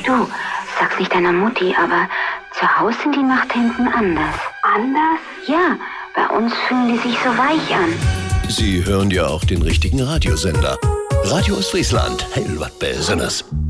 Du, sag's nicht deiner Mutti, aber zu Hause sind die Nachthemden anders. Anders? Ja, bei uns fühlen die sich so weich an. Sie hören ja auch den richtigen Radiosender. Radio Ostfriesland, hell wat Besonderes.